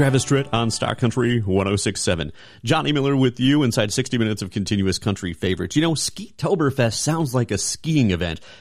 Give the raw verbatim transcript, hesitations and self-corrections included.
Travis Tritt on Star Country one oh six point seven. Johnny Miller with you inside sixty minutes of continuous country favorites. You know, Ski-Toberfest sounds like a skiing event,